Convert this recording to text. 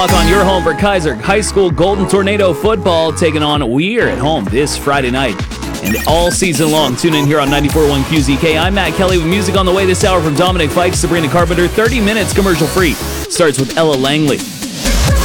On your home for Kaiser High School Golden Tornado football, taking on Weir at home this Friday night. And all season long, tune in here on 94.1 QZK. I'm Matt Kelly with music on the way this hour from Dominic Fife, Sabrina Carpenter. 30 minutes commercial free. Starts with Ella Langley.